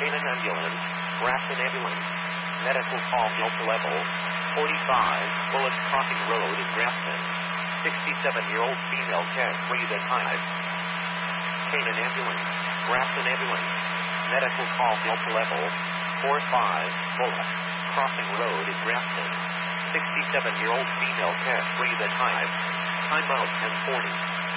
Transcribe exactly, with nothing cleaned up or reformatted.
Canaan ambulance, Grafton ambulance. Medical call Delta level forty-five, Bullock Crossing Road, Grafton. sixty-seven-year-old female can't breathe and hives. Canaan ambulance, Grafton ambulance. Medical call Delta level forty-five, Bullock Crossing Road, Grafton. sixty-seven-year-old female can't breathe and hives. Timeout ten forty.